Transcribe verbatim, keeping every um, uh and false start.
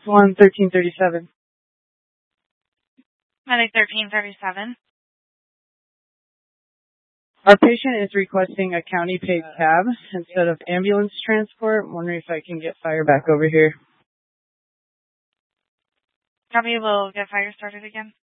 one, thirteen thirty-seven. Medic thirteen thirty-seven. Our patient is requesting a county paid cab instead of ambulance transport. I'm wondering if I can get fire back over here. Copy, we'll get fire started again.